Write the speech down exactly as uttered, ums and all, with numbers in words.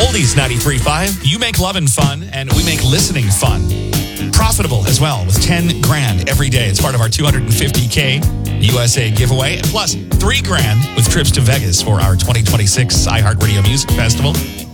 Oldies ninety-three point five. You make loving fun, and we make listening fun. Profitable as well, with ten grand every day. It's part of our two hundred fifty K U S A giveaway. Plus, three grand with trips to Vegas for our twenty twenty-six iHeartRadio Music Festival.